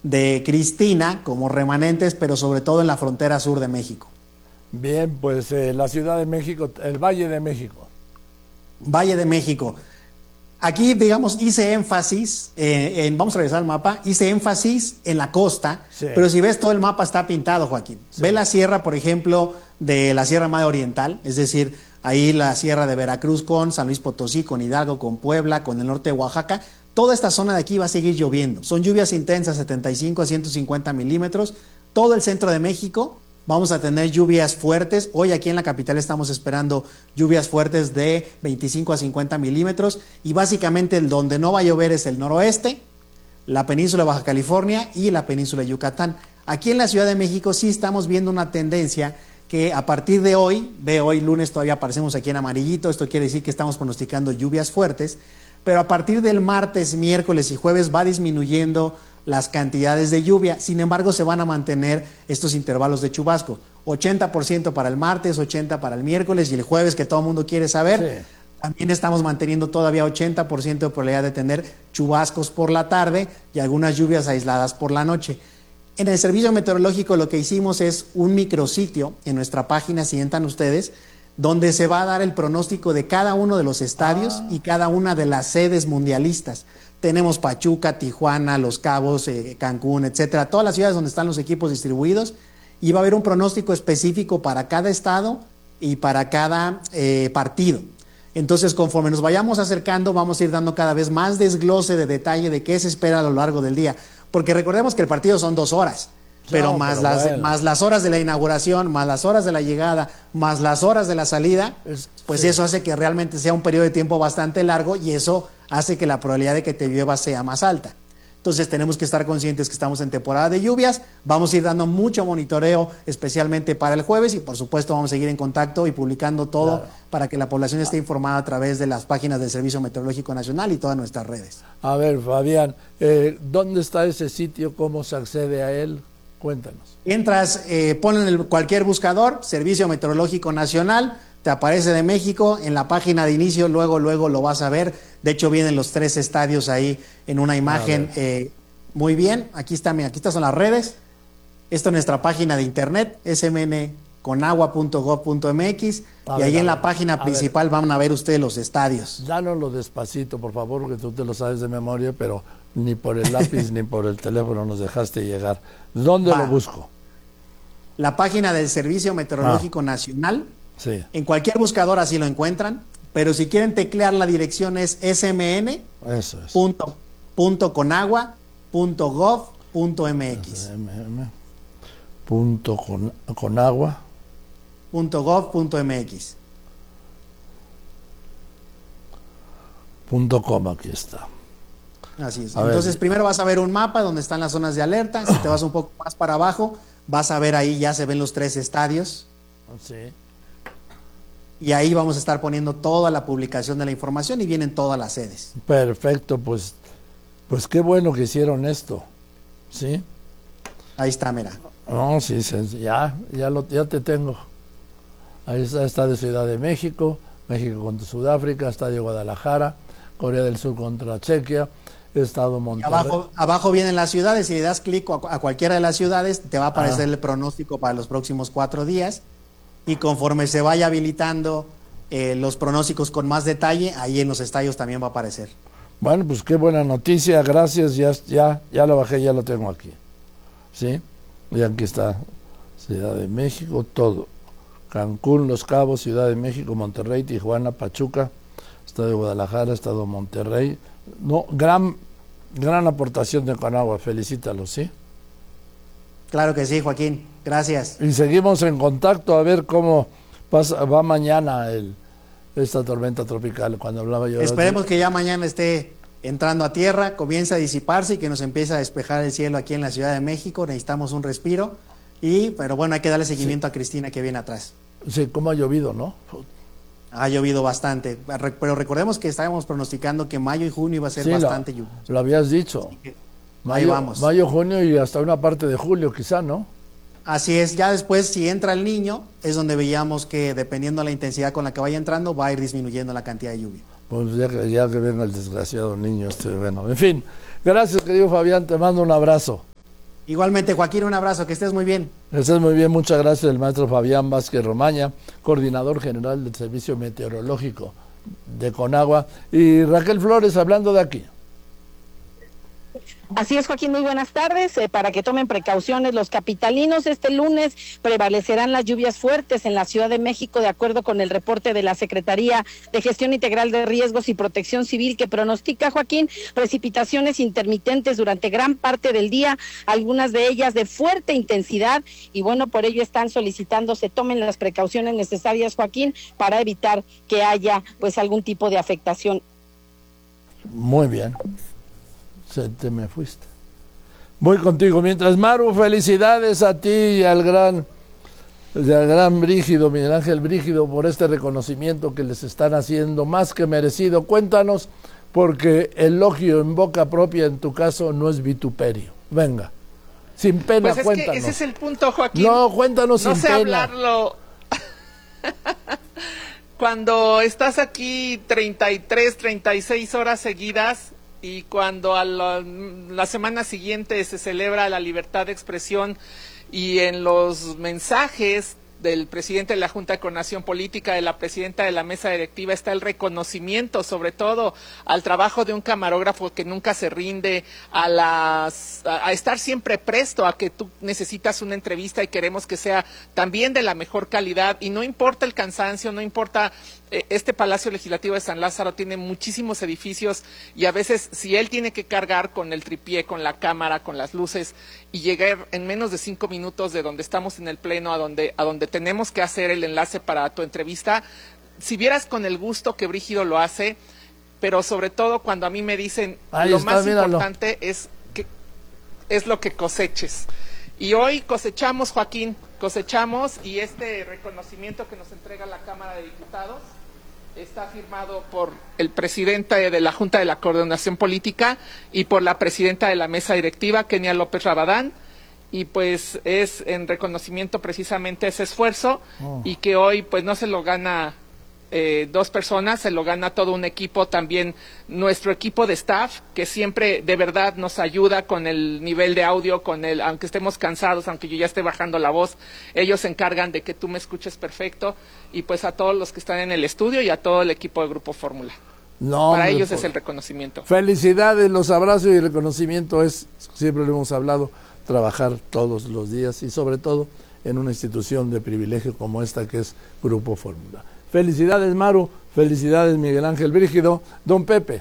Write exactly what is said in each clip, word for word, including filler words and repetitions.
de Cristina como remanentes, pero sobre todo en la frontera sur de México. Bien, pues eh, la Ciudad de México, el Valle de México. Valle de México. Aquí, digamos, hice énfasis, eh, en, vamos a revisar el mapa, hice énfasis en la costa, sí. Pero si ves todo el mapa está pintado, Joaquín. Sí. Ve la sierra, por ejemplo, de la Sierra Madre Oriental, es decir, ahí la sierra de Veracruz con San Luis Potosí, con Hidalgo, con Puebla, con el norte de Oaxaca. Toda esta zona de aquí va a seguir lloviendo. Son lluvias intensas, setenta y cinco a ciento cincuenta milímetros. Todo el centro de México vamos a tener lluvias fuertes. Hoy aquí en la capital estamos esperando lluvias fuertes de veinticinco a cincuenta milímetros. Y básicamente el donde no va a llover es el noroeste, la península de Baja California y la península de Yucatán. Aquí en la Ciudad de México sí estamos viendo una tendencia que a partir de hoy, de hoy lunes todavía aparecemos aquí en amarillito, esto quiere decir que estamos pronosticando lluvias fuertes, pero a partir del martes, miércoles y jueves va disminuyendo las cantidades de lluvia. Sin embargo, se van a mantener estos intervalos de chubasco. ochenta por ciento para el martes, ochenta por ciento para el miércoles y el jueves, que todo el mundo quiere saber. Sí. También estamos manteniendo todavía ochenta por ciento de probabilidad de tener chubascos por la tarde y algunas lluvias aisladas por la noche. En el servicio meteorológico lo que hicimos es un micrositio en nuestra página, si entran ustedes, donde se va a dar el pronóstico de cada uno de los estadios ah. y cada una de las sedes mundialistas. Tenemos Pachuca, Tijuana, Los Cabos, eh, Cancún, etcétera, todas las ciudades donde están los equipos distribuidos, y va a haber un pronóstico específico para cada estado y para cada eh, partido. Entonces, conforme nos vayamos acercando, vamos a ir dando cada vez más desglose de detalle de qué se espera a lo largo del día. Porque recordemos que el partido son dos horas, pero, no, más, pero las, bueno. más las horas de la inauguración, más las horas de la llegada, más las horas de la salida, es, pues sí. Eso hace que realmente sea un periodo de tiempo bastante largo y eso hace que la probabilidad de que te llueva sea más alta. Entonces tenemos que estar conscientes que estamos en temporada de lluvias, vamos a ir dando mucho monitoreo especialmente para el jueves y por supuesto vamos a seguir en contacto y publicando todo claro. para que la población esté informada a través de las páginas del Servicio Meteorológico Nacional y todas nuestras redes. A ver, Fabián, eh, ¿dónde está ese sitio? ¿Cómo se accede a él? Cuéntanos. Entras, eh, ponen el, cualquier buscador, Servicio Meteorológico Nacional, te aparece de México, en la página de inicio, luego, luego lo vas a ver. De hecho, vienen los tres estadios ahí en una imagen. Eh, muy bien, aquí está, mira, aquí están las redes. Esto es nuestra página de internet, s m n conagua punto gov punto m x, y ahí en la página principal van a ver ustedes los estadios. Dánoslo despacito, por favor, porque tú te lo sabes de memoria, pero ni por el lápiz ni por el teléfono nos dejaste llegar. ¿Dónde Va. lo busco? La página del Servicio Meteorológico ah. Nacional. Sí. En cualquier buscador así lo encuentran, pero si quieren teclear la dirección es s m n punto conagua punto gov punto m x. Punto conagua punto gov punto m x. Punto com, aquí está. Así es. A Entonces ver. primero vas a ver un mapa donde están las zonas de alerta. Si te vas un poco más para abajo, vas a ver ahí ya se ven los tres estadios. Sí. Y ahí vamos a estar poniendo toda la publicación de la información y vienen todas las sedes. Perfecto, pues, pues qué bueno que hicieron esto, ¿sí? Ahí está, mira. No, sí, ya, ya, lo, ya te tengo. Ahí está, está de Ciudad de México, México contra Sudáfrica, Estadio Guadalajara, Corea del Sur contra Chequia, Estado Monterrey. Abajo, abajo vienen las ciudades, si le das clic a, a cualquiera de las ciudades, te va a aparecer ah. el pronóstico para los próximos cuatro días. Y conforme se vaya habilitando eh, los pronósticos con más detalle, ahí en los estadios también va a aparecer. Bueno, pues qué buena noticia, gracias, ya, ya, ya lo bajé, ya lo tengo aquí. ¿Sí? Y aquí está Ciudad de México, todo. Cancún, Los Cabos, Ciudad de México, Monterrey, Tijuana, Pachuca, Estado de Guadalajara, Estado de Monterrey. No, gran, gran aportación de Conagua, felicítalos, ¿sí? Claro que sí, Joaquín. Gracias. Y seguimos en contacto a ver cómo pasa, va mañana el, esta tormenta tropical. Cuando hablaba yo. Esperemos de... que ya mañana esté entrando a tierra, comience a disiparse y que nos empiece a despejar el cielo aquí en la Ciudad de México. Necesitamos un respiro. Y, pero bueno, hay que darle seguimiento sí. a Cristina que viene atrás. Sí, cómo ha llovido, ¿no? Ha llovido bastante. Pero recordemos que estábamos pronosticando que mayo y junio iba a ser sí, bastante lo, lluvioso. Lo habías dicho. Mayo, ahí vamos. Mayo, junio y hasta una parte de julio, quizá, ¿no? Así es, ya después si entra el niño, es donde veíamos que dependiendo de la intensidad con la que vaya entrando, va a ir disminuyendo la cantidad de lluvia. Pues ya que, ya que venga el desgraciado niño, este, bueno, en fin, gracias querido Fabián, te mando un abrazo. Igualmente, Joaquín, un abrazo, que estés muy bien. Estés muy bien, muchas gracias, el maestro Fabián Vázquez Romaña, coordinador general del Servicio Meteorológico de Conagua, y Raquel Flores hablando de aquí. Así es, Joaquín, muy buenas tardes. Eh, para que tomen precauciones los capitalinos, este lunes prevalecerán las lluvias fuertes en la Ciudad de México, de acuerdo con el reporte de la Secretaría de Gestión Integral de Riesgos y Protección Civil, que pronostica, Joaquín, precipitaciones intermitentes durante gran parte del día, algunas de ellas de fuerte intensidad, y bueno, por ello están solicitando se tomen las precauciones necesarias, Joaquín, para evitar que haya pues algún tipo de afectación. Muy bien. Se te me fuiste. Voy contigo. Mientras, Maru, felicidades a ti y al gran, al gran Brígido, Miguel Ángel Brígido, por este reconocimiento que les están haciendo, más que merecido. Cuéntanos, porque elogio en boca propia, en tu caso, no es vituperio. Venga, sin pena, pues es cuéntanos. Que ese es el punto, Joaquín. No, cuéntanos no sin sé pena. hablarlo. Cuando estás aquí treinta y tres, treinta y seis horas seguidas, y cuando a la, la semana siguiente se celebra la libertad de expresión, y en los mensajes del presidente de la Junta de Coordinación Política, de la presidenta de la mesa directiva, está el reconocimiento sobre todo al trabajo de un camarógrafo que nunca se rinde, a las a, a estar siempre presto a que tú necesitas una entrevista y queremos que sea también de la mejor calidad, y no importa el cansancio, no importa. Este Palacio Legislativo de San Lázaro tiene muchísimos edificios, y a veces si él tiene que cargar con el tripié, con la cámara, con las luces, y llegar en menos de cinco minutos de donde estamos en el pleno a donde, a donde tenemos que hacer el enlace para tu entrevista, si vieras con el gusto que Brígido lo hace, pero sobre todo cuando a mí me dicen Ahí lo está, más míralo. importante es que es lo que coseches. Y hoy cosechamos, Joaquín, cosechamos, y este reconocimiento que nos entrega la Cámara de Diputados está firmado por el presidente de la Junta de la Coordinación Política y por la presidenta de la mesa directiva, Kenia López Rabadán, y pues es en reconocimiento precisamente a ese esfuerzo, oh. y que hoy pues no se lo gana eh, dos personas, se lo gana todo un equipo, también nuestro equipo de staff, que siempre de verdad nos ayuda con el nivel de audio, con el, aunque estemos cansados, aunque yo ya esté bajando la voz, ellos se encargan de que tú me escuches perfecto, y pues a todos los que están en el estudio y a todo el equipo de Grupo Fórmula. No, Para hombre, ellos por... es el reconocimiento. Felicidades, los abrazos y el reconocimiento es, siempre lo hemos hablado, trabajar todos los días y sobre todo en una institución de privilegio como esta que es Grupo Fórmula. Felicidades, Maru, felicidades, Miguel Ángel Brígido. Don Pepe.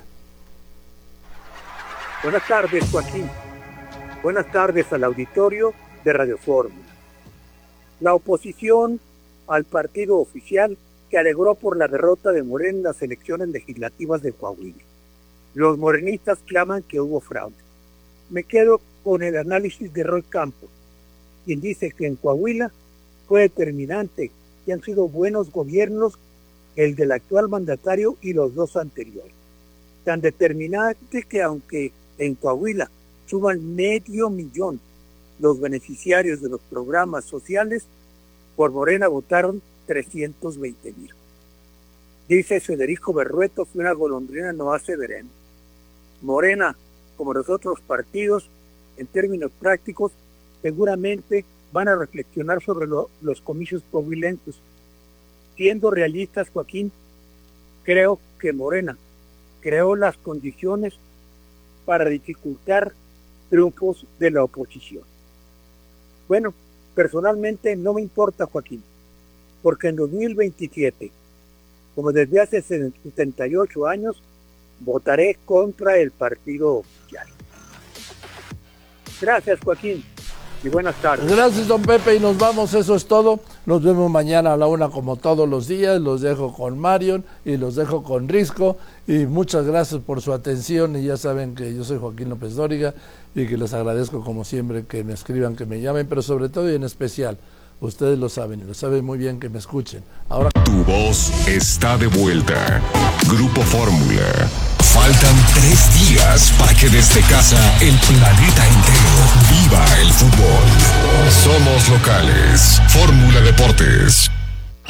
Buenas tardes, Joaquín. Buenas tardes al auditorio de Radio Fórmula. La oposición al partido oficial que alegró por la derrota de Morena en las elecciones legislativas de Coahuila. Los morenistas claman que hubo fraude. Me quedo con el análisis de Roy Campos, quien dice que en Coahuila fue determinante y han sido buenos gobiernos el del actual mandatario y los dos anteriores. Tan determinante que aunque en Coahuila suman medio millón los beneficiarios de los programas sociales, por Morena votaron trescientos veinte mil. Dice Federico Berrueto que una golondrina no hace verano. Morena, como los otros partidos, en términos prácticos, seguramente van a reflexionar sobre lo, los comicios coahuilenses. Siendo realistas, Joaquín, creo que Morena creó las condiciones para dificultar triunfos de la oposición. Bueno, personalmente no me importa, Joaquín, porque en dos mil veintisiete, como desde hace setenta y ocho años, votaré contra el partido oficial. Gracias, Joaquín, y buenas tardes. Gracias, don Pepe, y nos vamos, eso es todo. Nos vemos mañana a la una como todos los días. Los dejo con Marion y los dejo con Risco, y muchas gracias por su atención, y ya saben que yo soy Joaquín López Dóriga y que les agradezco como siempre que me escriban, que me llamen, pero sobre todo y en especial, ustedes lo saben y lo saben muy bien, que me escuchen. Ahora tu voz está de vuelta. Grupo Fórmula. Faltan tres días para que desde casa el planeta entero viva el fútbol. Somos locales. Fórmula Deportes.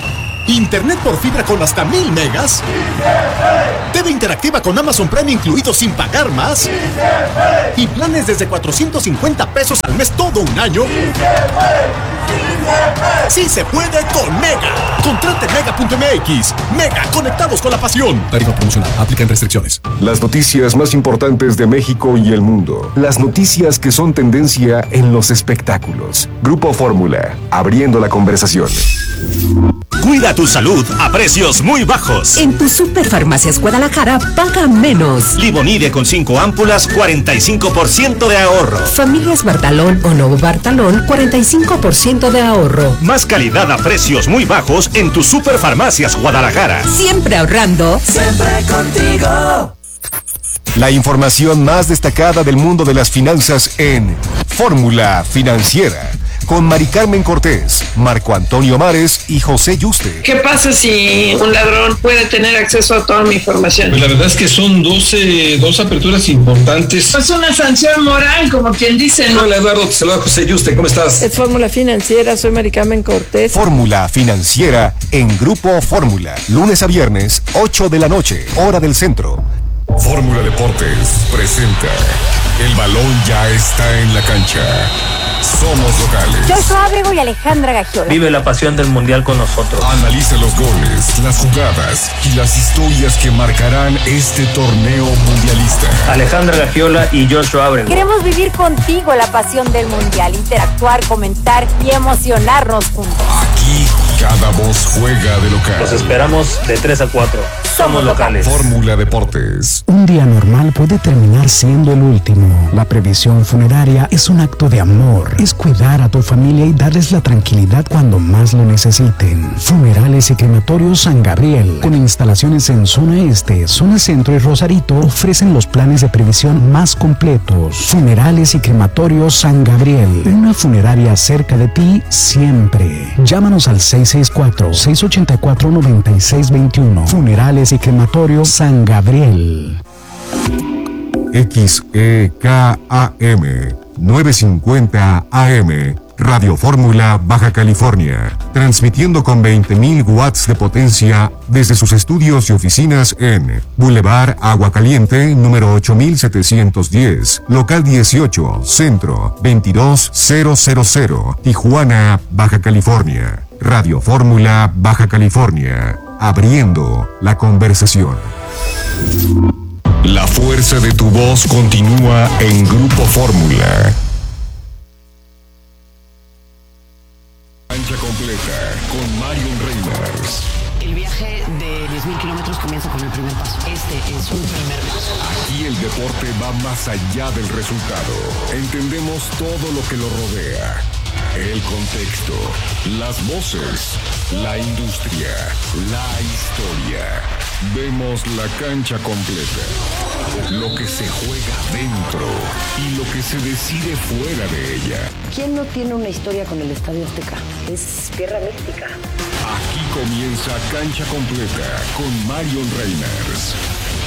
Internet por fibra con hasta mil megas. T V interactiva con Amazon Prime incluido sin pagar más. Y planes desde cuatrocientos cincuenta pesos al mes todo un año. Sí se puede con Mega. Contrate mega punto m x. Mega, conectados con la pasión. Tarifa promocional. Aplican restricciones. Las noticias más importantes de México y el mundo. Las noticias que son tendencia en los espectáculos. Grupo Fórmula, abriendo la conversación. Cuida tu salud a precios muy bajos. En tu Superfarmacias Guadalajara, paga menos. Livonide con cinco ámpulas, cuarenta y cinco por ciento de ahorro. Familias Bartalón o Novo Bartalón, cuarenta y cinco por ciento de ahorro. Más calidad a precios muy bajos en tu Superfarmacias Guadalajara. Siempre ahorrando. Siempre contigo. La información más destacada del mundo de las finanzas en Fórmula Financiera. Con Mari Carmen Cortés, Marco Antonio Mares y José Yuste. ¿Qué pasa si un ladrón puede tener acceso a toda mi información? Pues la verdad es que son doce, dos aperturas importantes. Es una sanción moral, como quien dice, ¿no? Hola Eduardo, te saluda José Yuste, ¿cómo estás? Es Fórmula Financiera, soy Mari Carmen Cortés. Fórmula Financiera en Grupo Fórmula. Lunes a viernes, ocho de la noche, hora del centro. Fórmula Deportes presenta El balón ya está en la cancha. Somos locales. Joshua Ábrego y Alejandra Gagiola. Vive la pasión del mundial con nosotros. Analiza los goles, las jugadas y las historias que marcarán este torneo mundialista. Alejandra Gagiola y Joshua Ábrego. Queremos vivir contigo la pasión del mundial, interactuar, comentar y emocionarnos juntos. Aquí cada voz juega de local. Los esperamos de tres a cuatro. Somos locales. Fórmula Deportes. Un día normal puede terminar siendo el último. La previsión funeraria es un acto de amor. Es cuidar a tu familia y darles la tranquilidad cuando más lo necesiten. Funerales y Crematorios San Gabriel, con instalaciones en zona este, zona centro y Rosarito, ofrecen los planes de previsión más completos. Funerales y Crematorios San Gabriel, una funeraria cerca de ti siempre. Llámanos al seis seis cuatro, seis ocho cuatro, nueve seis dos uno. Funerales y Crematorios San Gabriel. X E K A M novecientos cincuenta A M, Radio Fórmula, Baja California, transmitiendo con veinte mil watts de potencia desde sus estudios y oficinas en Boulevard Agua Caliente, número ocho mil setecientos diez, local dieciocho, Centro, veintidós mil, Tijuana, Baja California. Radio Fórmula, Baja California, abriendo la conversación. La fuerza de tu voz continúa en Grupo Fórmula. Cancha completa con Marion Reimers. El viaje de diez mil kilómetros comienza con el primer paso. Este es un primer paso. Aquí el deporte va más allá del resultado. Entendemos todo lo que lo rodea. El contexto, las voces, la industria, la historia. Vemos la cancha completa. Lo que se juega dentro y lo que se decide fuera de ella. ¿Quién no tiene una historia con el Estadio Azteca? Es tierra mística. Aquí comienza Cancha Completa con Marion Reimers.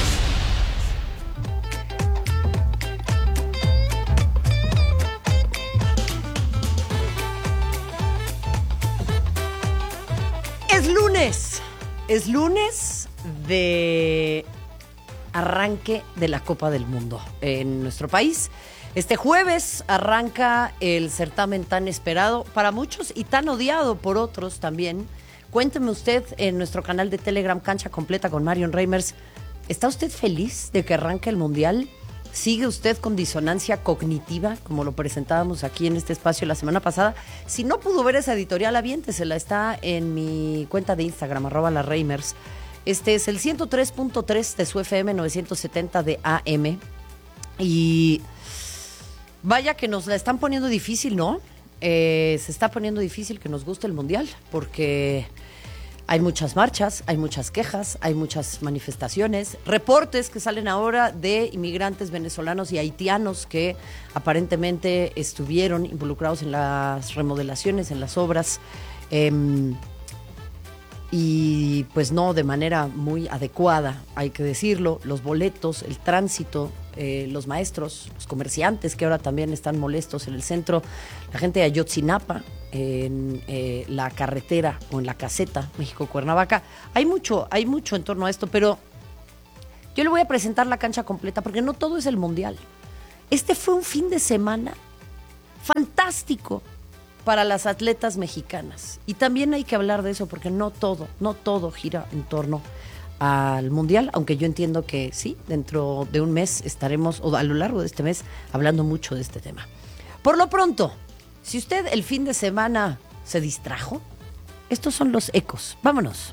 Es lunes, es lunes de arranque de la Copa del Mundo en nuestro país. Este jueves arranca el certamen tan esperado para muchos y tan odiado por otros también. Cuénteme usted en nuestro canal de Telegram Cancha Completa con Marion Reimers, ¿está usted feliz de que arranque el Mundial? ¿Sigue usted con disonancia cognitiva, como lo presentábamos aquí en este espacio la semana pasada? Si no pudo ver esa editorial, aviéntesela, está en mi cuenta de Instagram, arroba la Reimers. Este es el ciento tres punto tres de su F M novecientos setenta de A M. Y vaya que nos la están poniendo difícil, ¿no? Eh, se está poniendo difícil que nos guste el Mundial, porque hay muchas marchas, hay muchas quejas, hay muchas manifestaciones, reportes que salen ahora de inmigrantes venezolanos y haitianos que aparentemente estuvieron involucrados en las remodelaciones, en las obras. Eh, y pues no de manera muy adecuada, hay que decirlo. Los boletos, el tránsito, eh, los maestros, los comerciantes que ahora también están molestos en el centro, la gente de Ayotzinapa, en eh, la carretera o en la caseta México-Cuernavaca. Hay mucho, hay mucho en torno a esto, pero yo le voy a presentar la cancha completa porque no todo es el Mundial. Este fue un fin de semana fantástico para las atletas mexicanas. Y también hay que hablar de eso porque no todo, no todo gira en torno al Mundial, aunque yo entiendo que sí, dentro de un mes estaremos, o a lo largo de este mes, hablando mucho de este tema. Por lo pronto, si usted el fin de semana se distrajo, estos son los ecos. Vámonos.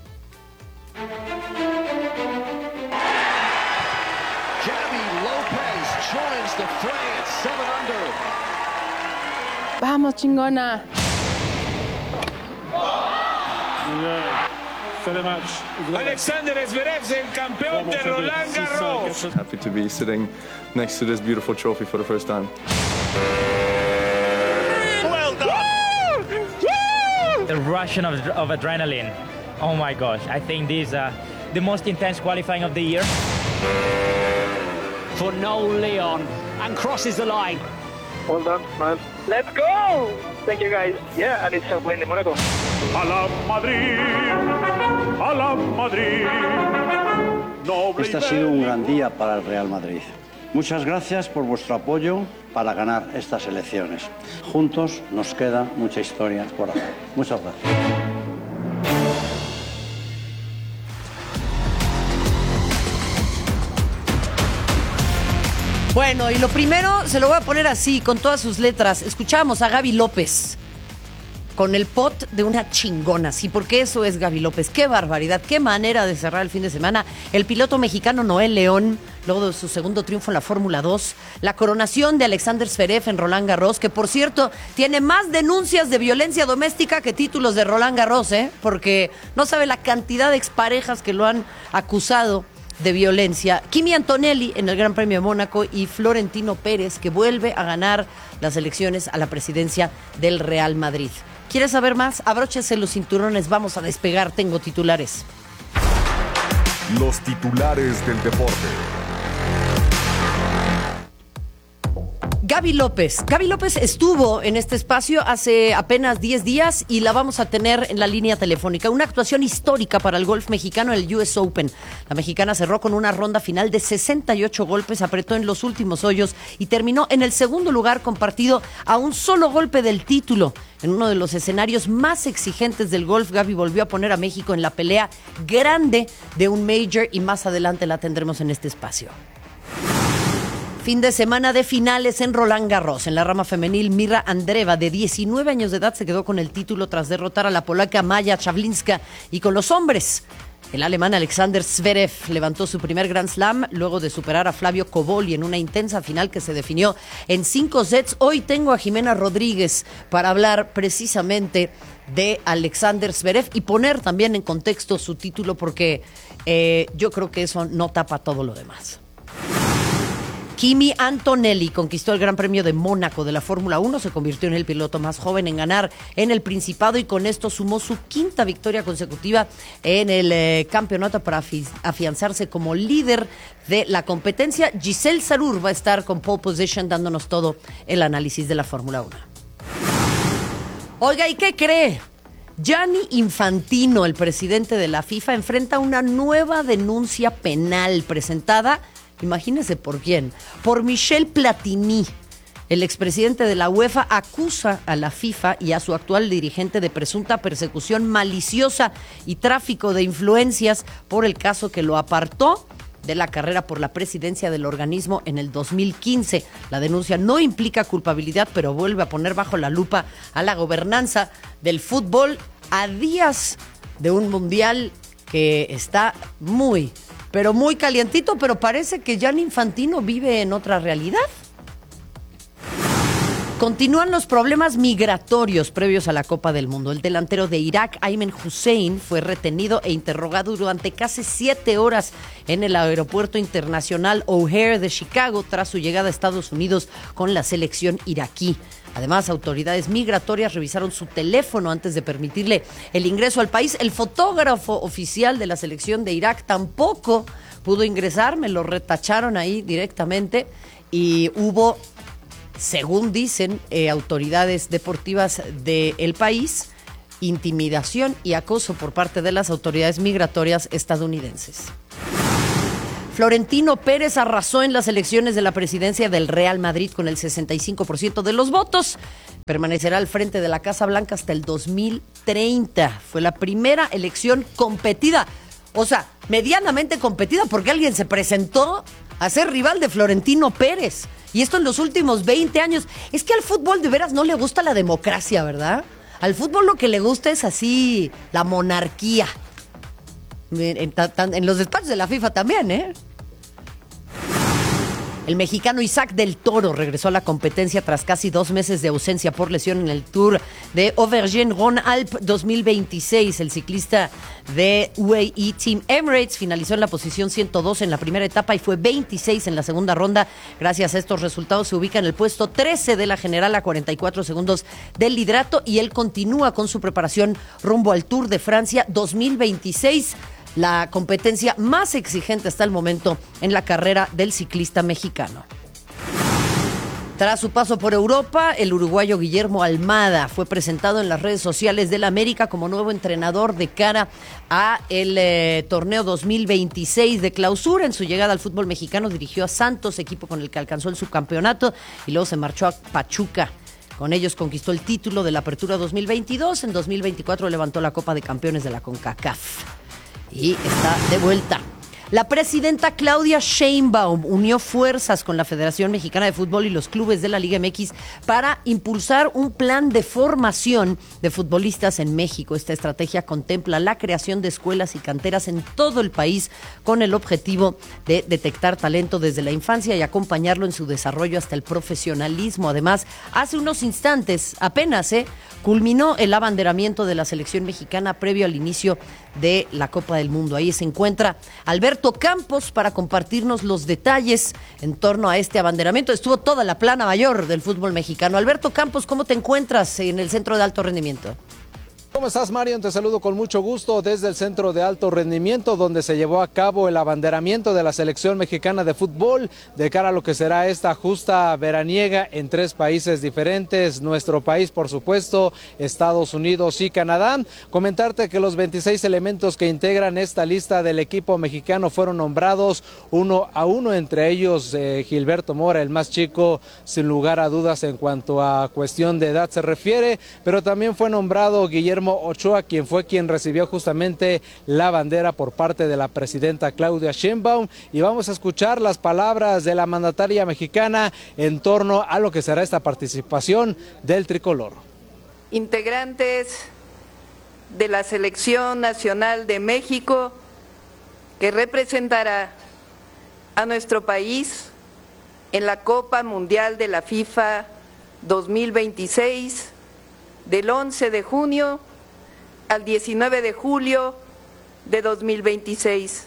Vamos, chingona. Alexander Zverev, el campeón de Roland Garros. Happy to be sitting next to this beautiful trophy for the first time. Well done. The rush of, of adrenaline. Oh my gosh, I think this is uh, the most intense qualifying of the year. For Noel Leon, and crosses the line. Well done, man. Let's go! Thank you, guys. Yeah, and it's a win in Monaco. A la Madrid, a la Madrid. Este ha sido un gran día para el Real Madrid. Muchas gracias por vuestro apoyo para ganar estas elecciones. Juntos nos queda mucha historia por hacer. Muchas gracias. Bueno, y lo primero se lo voy a poner así, con todas sus letras. Escuchamos a Gaby López con el pot de una chingona, sí, porque eso es Gaby López. Qué barbaridad, qué manera de cerrar el fin de semana. El piloto mexicano Noel León, luego de su segundo triunfo en la Fórmula dos, la coronación de Alexander Zverev en Roland Garros, que por cierto tiene más denuncias de violencia doméstica que títulos de Roland Garros, ¿eh? Porque no sabe la cantidad de exparejas que lo han acusado de violencia. Kimi Antonelli en el Gran Premio de Mónaco y Florentino Pérez, que vuelve a ganar las elecciones a la presidencia del Real Madrid. ¿Quieres saber más? Abróchese los cinturones, vamos a despegar, tengo titulares. Los titulares del deporte. Gaby López. Gaby López estuvo en este espacio hace apenas diez días y la vamos a tener en la línea telefónica. Una actuación histórica para el golf mexicano en el U S Open. La mexicana cerró con una ronda final de sesenta y ocho golpes, apretó en los últimos hoyos y terminó en el segundo lugar compartido a un solo golpe del título. En uno de los escenarios más exigentes del golf, Gaby volvió a poner a México en la pelea grande de un major y más adelante la tendremos en este espacio. Fin de semana de finales en Roland Garros. En la rama femenil, Mirra Andreeva, de diecinueve años de edad, se quedó con el título tras derrotar a la polaca Maja Czawlinska. Y con los hombres, el alemán Alexander Zverev levantó su primer Grand Slam luego de superar a Flavio Cobolli en una intensa final que se definió en cinco sets. Hoy tengo a Jimena Rodríguez para hablar precisamente de Alexander Zverev y poner también en contexto su título, porque eh, yo creo que eso no tapa todo lo demás. Kimi Antonelli conquistó el Gran Premio de Mónaco de la Fórmula uno, se convirtió en el piloto más joven en ganar en el Principado y con esto sumó su quinta victoria consecutiva en el eh, campeonato para afi- afianzarse como líder de la competencia. Giselle Sarur va a estar con pole position dándonos todo el análisis de la Fórmula uno. Oiga, ¿y qué cree? Gianni Infantino, el presidente de la FIFA, enfrenta una nueva denuncia penal presentada, imagínese por quién, por Michel Platini. El expresidente de la UEFA acusa a la FIFA y a su actual dirigente de presunta persecución maliciosa y tráfico de influencias por el caso que lo apartó de la carrera por la presidencia del organismo en el dos mil quince. La denuncia no implica culpabilidad, pero vuelve a poner bajo la lupa a la gobernanza del fútbol a días de un mundial que está muy, pero muy calientito, pero parece que Gianni Infantino vive en otra realidad. Continúan los problemas migratorios previos a la Copa del Mundo. El delantero de Irak, Ayman Hussein, fue retenido e interrogado durante casi siete horas en el aeropuerto internacional O'Hare de Chicago tras su llegada a Estados Unidos con la selección iraquí. Además, autoridades migratorias revisaron su teléfono antes de permitirle el ingreso al país. El fotógrafo oficial de la selección de Irak tampoco pudo ingresar, me lo retacharon ahí directamente y hubo, según dicen eh, autoridades deportivas del país, intimidación y acoso por parte de las autoridades migratorias estadounidenses. Florentino Pérez arrasó en las elecciones de la presidencia del Real Madrid con el sesenta y cinco por ciento de los votos. Permanecerá al frente de la Casa Blanca hasta el dos mil treinta. Fue la primera elección competida, o sea, medianamente competida, porque alguien se presentó a ser rival de Florentino Pérez. Y esto en los últimos veinte años. Es que al fútbol de veras no le gusta la democracia, ¿verdad? Al fútbol lo que le gusta es así, la monarquía. En, en, en los despachos de la FIFA también, ¿eh? El mexicano Isaac del Toro regresó a la competencia tras casi dos meses de ausencia por lesión en el Tour de Auvergne-Rhône-Alpes dos mil veintiséis. El ciclista de U A E Team Emirates finalizó en la posición ciento dos en la primera etapa y fue veintiséis en la segunda ronda. Gracias a estos resultados se ubica en el puesto trece de la general a cuarenta y cuatro segundos del liderato y él continúa con su preparación rumbo al Tour de Francia dos mil veintiséis. La competencia más exigente hasta el momento en la carrera del ciclista mexicano. Tras su paso por Europa, el uruguayo Guillermo Almada fue presentado en las redes sociales del América como nuevo entrenador de cara a el eh, torneo dos mil veintiséis de clausura. En su llegada al fútbol mexicano dirigió a Santos, equipo con el que alcanzó el subcampeonato, y luego se marchó a Pachuca. Con ellos conquistó el título de la Apertura dos mil veintidós. En dos mil veinticuatro levantó la Copa de Campeones de la CONCACAF. Y está de vuelta. La presidenta Claudia Sheinbaum unió fuerzas con la Federación Mexicana de Fútbol y los clubes de la Liga M X para impulsar un plan de formación de futbolistas en México. Esta estrategia contempla la creación de escuelas y canteras en todo el país con el objetivo de detectar talento desde la infancia y acompañarlo en su desarrollo hasta el profesionalismo. Además, hace unos instantes, apenas, ¿eh? culminó el abanderamiento de la selección mexicana previo al inicio de la Copa del Mundo. Ahí se encuentra Alberto Campos para compartirnos los detalles en torno a este abanderamiento. Estuvo toda la plana mayor del fútbol mexicano. Alberto Campos, ¿cómo te encuentras en el Centro de Alto Rendimiento? ¿Cómo estás, Marion? Te saludo con mucho gusto desde el Centro de Alto Rendimiento, donde se llevó a cabo el abanderamiento de la selección mexicana de fútbol de cara a lo que será esta justa veraniega en tres países diferentes, nuestro país, por supuesto, Estados Unidos y Canadá. Comentarte que los veintiséis elementos que integran esta lista del equipo mexicano fueron nombrados uno a uno, entre ellos eh, Gilberto Mora, el más chico, sin lugar a dudas en cuanto a cuestión de edad se refiere, pero también fue nombrado Guillermo Ochoa, quien fue quien recibió justamente la bandera por parte de la presidenta Claudia Sheinbaum, y vamos a escuchar las palabras de la mandataria mexicana en torno a lo que será esta participación del tricolor. Integrantes de la Selección Nacional de México, que representará a nuestro país en la Copa Mundial de la FIFA dos mil veintiséis, del once de junio al diecinueve de julio de dos mil veintiséis.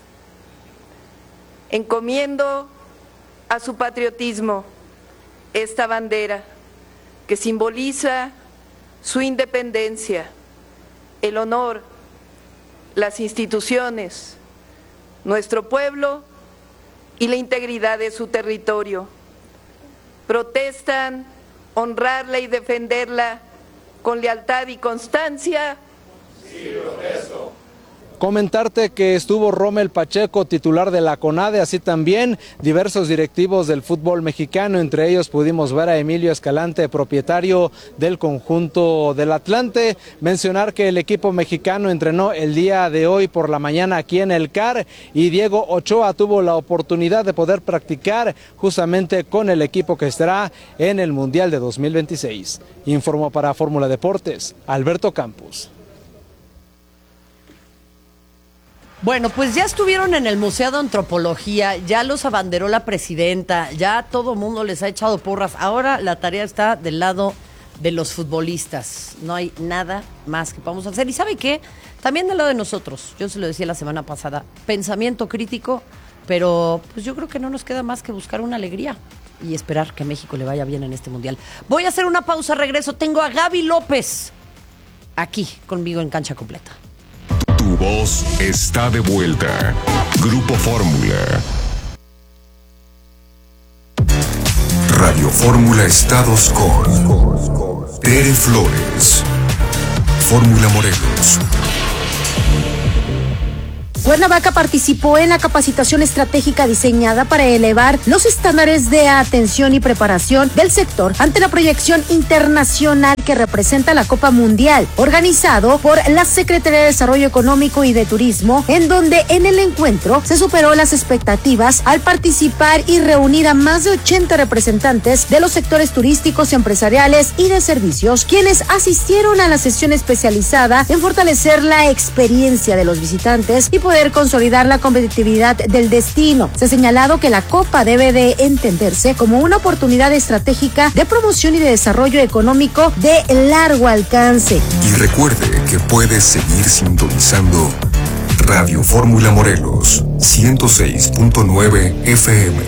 Encomiendo a su patriotismo esta bandera que simboliza su independencia, el honor, las instituciones, nuestro pueblo y la integridad de su territorio. Protestan honrarla y defenderla con lealtad y constancia. Sí, protesto. Comentarte que estuvo Rommel Pacheco, titular de la CONADE, así también diversos directivos del fútbol mexicano. Entre ellos pudimos ver a Emilio Escalante, propietario del conjunto del Atlante. Mencionar que el equipo mexicano entrenó el día de hoy por la mañana aquí en el C A R y Diego Ochoa tuvo la oportunidad de poder practicar justamente con el equipo que estará en el Mundial de dos mil veintiséis. Informó para Fórmula Deportes, Alberto Campos. Bueno, pues ya estuvieron en el Museo de Antropología, ya los abanderó la presidenta, ya todo el mundo les ha echado porras. Ahora la tarea está del lado de los futbolistas. No hay nada más que podamos hacer. ¿Y sabe qué? También del lado de nosotros. Yo se lo decía la semana pasada. Pensamiento crítico, pero pues yo creo que no nos queda más que buscar una alegría. y esperar que México le vaya bien en este mundial. Voy a hacer una pausa, regreso. Tengo a Gaby López aquí conmigo en Cancha Completa. Tu voz está de vuelta. Grupo Fórmula. Radio Fórmula Estados con Tere Flores. Fórmula Morelos. Cuernavaca participó en la capacitación estratégica diseñada para elevar los estándares de atención y preparación del sector ante la proyección internacional que representa la Copa Mundial, organizado por la Secretaría de Desarrollo Económico y de Turismo, en donde en el encuentro se superó las expectativas al participar y reunir a más de ochenta representantes de los sectores turísticos, empresariales y de servicios, quienes asistieron a la sesión especializada en fortalecer la experiencia de los visitantes y poder consolidar la competitividad del destino. Se ha señalado que la Copa debe de entenderse como una oportunidad estratégica de promoción y de desarrollo económico de largo alcance. Y recuerde que puede seguir sintonizando Radio Fórmula Morelos ciento seis punto nueve F M.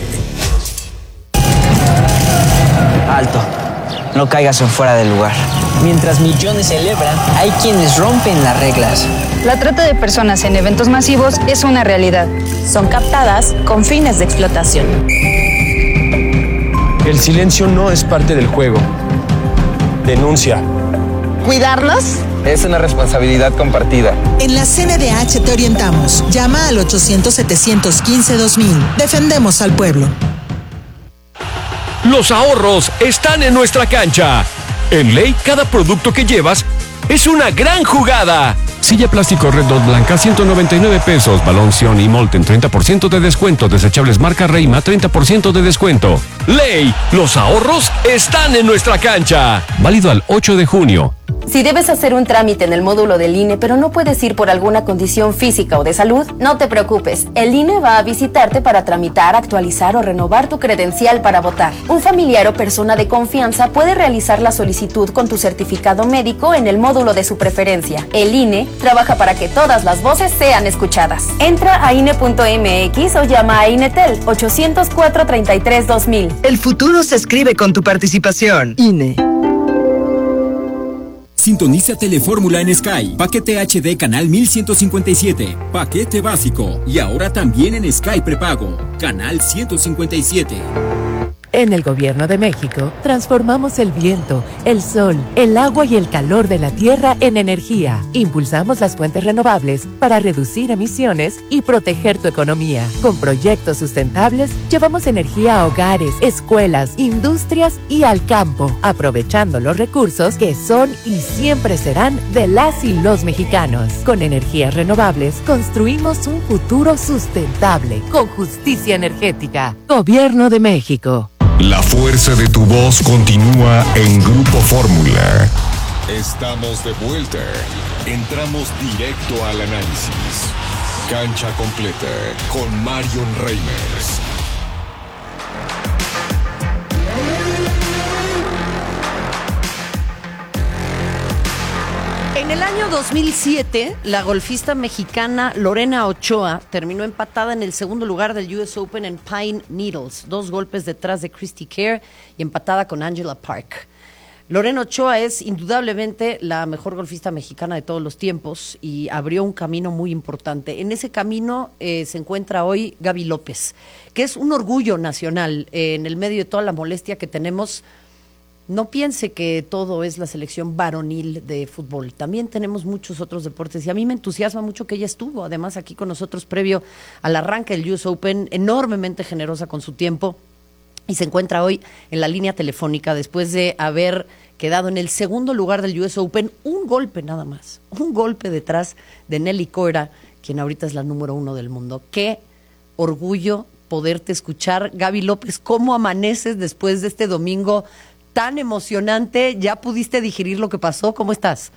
Alto, no caigas en fuera del lugar. Mientras millones celebran, hay quienes rompen las reglas. La trata de personas en eventos masivos es una realidad. Son captadas con fines de explotación. El silencio no es parte del juego. Denuncia. ¿Cuidarlos? Es una responsabilidad compartida. En la C N D H te orientamos. Llama al ochocientos, setecientos quince, dos mil. Defendemos al pueblo. Los ahorros están en nuestra cancha. En Ley, cada producto que llevas es una gran jugada. Silla plástico Red Dot blanca, ciento noventa y nueve pesos. Balón Sion y Molten, treinta por ciento de descuento. Desechables marca Reima, treinta por ciento de descuento. Ley, los ahorros están en nuestra cancha. Válido al ocho de junio. Si debes hacer un trámite en el módulo del I N E, pero no puedes ir por alguna condición física o de salud, no te preocupes. El I N E va a visitarte para tramitar, actualizar o renovar tu credencial para votar. Un familiar o persona de confianza puede realizar la solicitud con tu certificado médico en el módulo de su preferencia. El I N E trabaja para que todas las voces sean escuchadas. Entra a I N E punto M X o llama a INETEL ochocientos cuatro, treinta y tres, dos mil. El futuro se escribe con tu participación. I N E. Sintoniza Telefórmula en Sky. Paquete H D canal mil ciento cincuenta y siete. Paquete básico. Y ahora también en Sky prepago. Canal ciento cincuenta y siete. En el Gobierno de México, transformamos el viento, el sol, el agua y el calor de la tierra en energía. Impulsamos las fuentes renovables para reducir emisiones y proteger tu economía. Con proyectos sustentables, llevamos energía a hogares, escuelas, industrias y al campo, aprovechando los recursos que son y siempre serán de las y los mexicanos. Con energías renovables, construimos un futuro sustentable, con justicia energética. Gobierno de México. La fuerza de tu voz continúa en Grupo Fórmula. Estamos de vuelta. Entramos directo al análisis. Cancha completa con Marion Reimers. En el año dos mil siete, la golfista mexicana Lorena Ochoa terminó empatada en el segundo lugar del U S Open en Pine Needles, dos golpes detrás de Christy Kerr y empatada con Angela Park. Lorena Ochoa es indudablemente la mejor golfista mexicana de todos los tiempos y abrió un camino muy importante. En ese camino eh, se encuentra hoy Gaby López, que es un orgullo nacional eh, en el medio de toda la molestia que tenemos. No piense que todo es la selección varonil de fútbol. También tenemos muchos otros deportes y a mí me entusiasma mucho que ella estuvo, además, aquí con nosotros previo al arranque del U S Open, enormemente generosa con su tiempo y se encuentra hoy en la línea telefónica después de haber quedado en el segundo lugar del U S Open, un golpe nada más, un golpe detrás de Nelly Korda, quien ahorita es la número uno del mundo. Qué orgullo poderte escuchar. Gaby López, ¿cómo amaneces después de este domingo tan emocionante? ¿Ya pudiste digerir lo que pasó? ¿Cómo estás?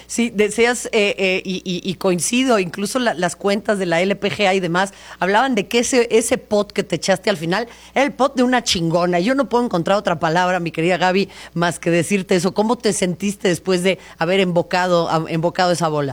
Sí, deseas, eh, eh, y, y, y coincido, incluso la, las cuentas de la L P G A y demás, hablaban de que ese, ese pot que te echaste al final era el pot de una chingona. Yo no puedo encontrar otra palabra, mi querida Gaby, más que decirte eso. ¿Cómo te sentiste después de haber embocado, embocado esa bola?